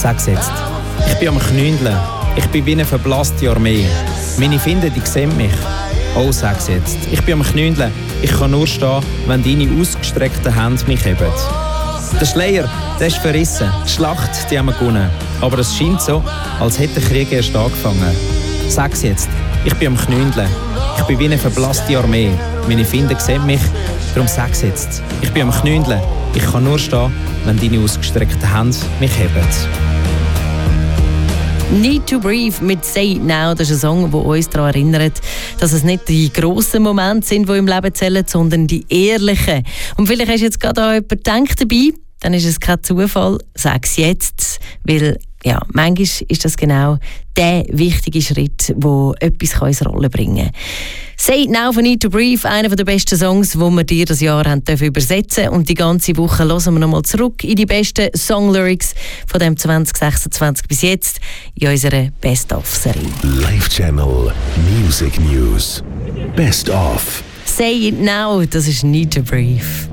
Sag's jetzt. Ich bin am Knündeln. Ich bin wie eine verblasste Armee. Meine Finden, die sehen mich. Oh, sag's jetzt. Ich bin am Knündeln. Ich kann nur stehen, wenn deine ausgestreckten Hände mich heben. Der Schleier, der ist verrissen. Die Schlacht, die haben wir gewonnen. Aber es scheint so, als hätte der Krieg erst angefangen. Sag's jetzt. Ich bin am Knündeln. Ich bin wie eine verblasste Armee. Meine Finden sehen mich. Darum sag's jetzt. Ich bin am Knündeln. Ich kann nur stehen, wenn deine ausgestreckten Hände mich heben. «Need to Breathe» mit «Say It Now», das ist ein Song, der uns daran erinnert, dass es nicht die grossen Momente sind, die im Leben zählen, sondern die ehrlichen. Und vielleicht hast du jetzt gerade an jemanden gedacht dabei, dann ist es kein Zufall, sag's jetzt, weil ja, manchmal ist das genau der wichtige Schritt, der etwas ins Rollen bringen kann. «Say It Now» von «Need to Breathe», einer der besten Songs, die wir dir das Jahr haben übersetzen. Und die ganze Woche hören wir nochmal zurück in die besten Song-Lyrics von dem 2026 bis jetzt in unserer Best-of-Serie. Live Channel Music News. Best of. «Say It Now», das ist «Need to Breathe».